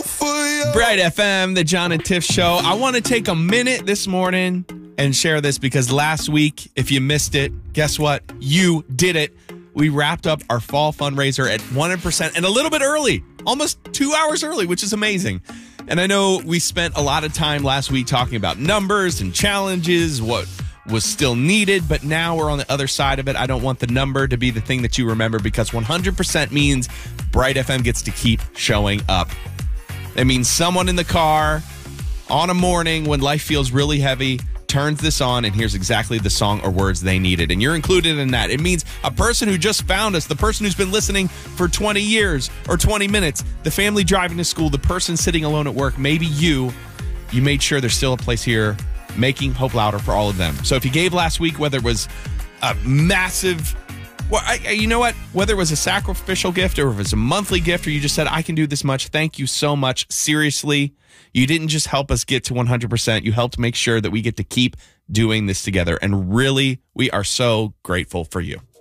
Bright FM, the John and Tiff Show. I want to take a minute this morning and share this because last week, if you missed it, guess what? You did it. We wrapped up our fall fundraiser at 100% and a little bit early, almost 2 hours early, which is amazing. And I know we spent a lot of time last week talking about numbers and challenges, what was still needed, but now we're on the other side of it. I don't want the number to be the thing that you remember because 100% means Bright FM gets to keep showing up. It means someone in the car on a morning when life feels really heavy turns this on and hears exactly the song or words they needed. And you're included in that. It means a person who just found us, the person who's been listening for 20 years or 20 minutes, the family driving to school, the person sitting alone at work, maybe you made sure there's still a place here making hope louder for all of them. So if you gave last week, whether it was a massive, you know what? Whether it was a sacrificial gift or if it was a monthly gift or you just said, I can do this much, thank you so much. Seriously, you didn't just help us get to 100%. You helped make sure that we get to keep doing this together. And really, we are so grateful for you.